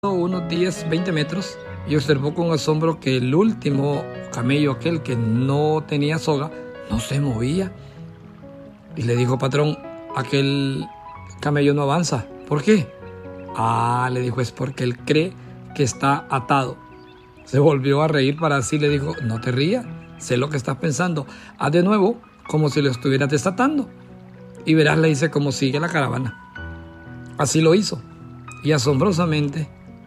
unos 10, 20 metros y observó con asombro que el último camello, aquel que no tenía soga, no se movía. Y le dijo: patrón, aquel camello no avanza. ¿Por qué? Le dijo, es porque él cree que está atado. Se volvió a reír para así, le dijo: no te rías, sé lo que estás pensando. Haz de nuevo como si lo estuvieras desatando y verás, le dice, cómo sigue la caravana. Así lo hizo y asombrosamente,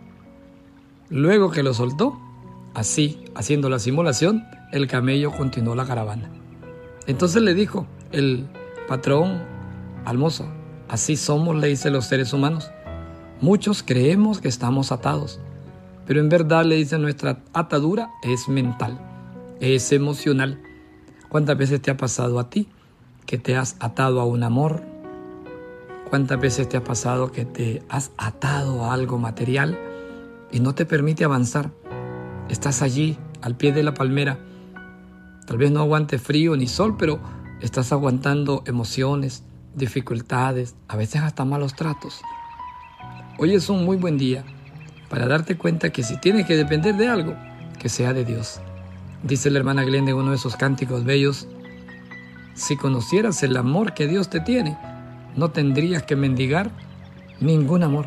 luego que lo soltó, así, haciendo la simulación, el camello continuó la caravana. Entonces le dijo el patrón al mozo: así somos, le dice, los seres humanos. Muchos creemos que estamos atados, pero en verdad, le dice, nuestra atadura es mental, es emocional. ¿Cuántas veces te ha pasado a ti que te has atado a un amor? ¿Cuántas veces te ha pasado que te has atado a algo material y no te permite avanzar? Estás allí, al pie de la palmera. Tal vez no aguantes frío ni sol, pero estás aguantando emociones, dificultades, a veces hasta malos tratos. Hoy es un muy buen día para darte cuenta que si tienes que depender de algo, que sea de Dios. Dice la hermana Glenda en uno de esos cánticos bellos: si conocieras el amor que Dios te tiene, no tendrías que mendigar ningún amor,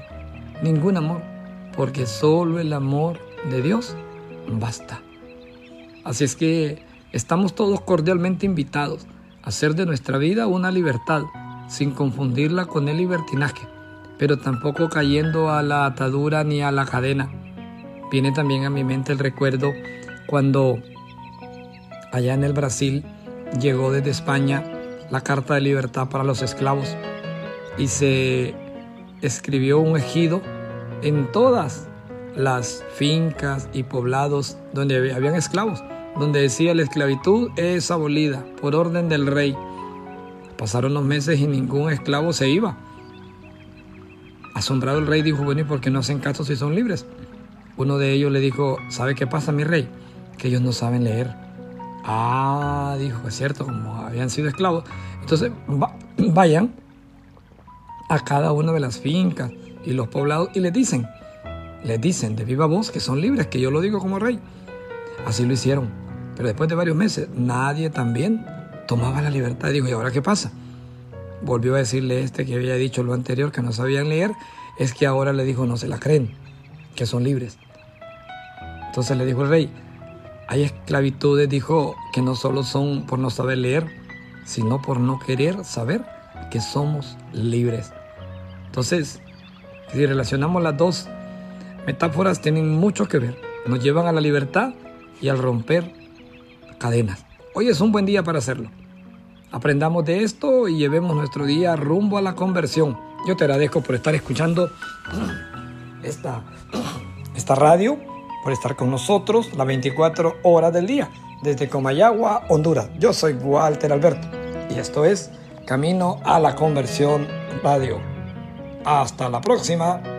porque solo el amor de Dios basta. Así es que estamos todos cordialmente invitados a hacer de nuestra vida una libertad, sin confundirla con el libertinaje, pero tampoco cayendo a la atadura ni a la cadena. Viene también a mi mente el recuerdo cuando allá en el Brasil llegó desde España la Carta de Libertad para los esclavos y se escribió un ejido en todas las fincas y poblados donde habían esclavos, donde decía: la esclavitud es abolida por orden del rey. Pasaron los meses y ningún esclavo se iba. Asombrado el rey dijo: bueno, ¿y por qué no hacen caso si son libres? Uno de ellos le dijo: ¿sabe qué pasa, mi rey? Que ellos no saben leer. Dijo, es cierto, como habían sido esclavos. Entonces vayan a cada una de las fincas y los poblados y les dicen de viva voz que son libres, que yo lo digo como rey. Así lo hicieron, pero después de varios meses nadie también tomaba la libertad. Dijo: ¿y ahora qué pasa? Volvió a decirle que había dicho lo anterior, que no sabían leer. Es que ahora, le dijo, no se la creen, que son libres. Entonces le dijo el rey: hay esclavitudes, dijo, que no solo son por no saber leer, sino por no querer saber que somos libres. Entonces, si relacionamos las dos metáforas, tienen mucho que ver. Nos llevan a la libertad y al romper cadenas. Hoy es un buen día para hacerlo. Aprendamos de esto y llevemos nuestro día rumbo a la conversión. Yo te agradezco por estar escuchando esta radio, por estar con nosotros las 24 horas del día, desde Comayagua, Honduras. Yo soy Walter Alberto y esto es Camino a la Conversión Radio. Hasta la próxima.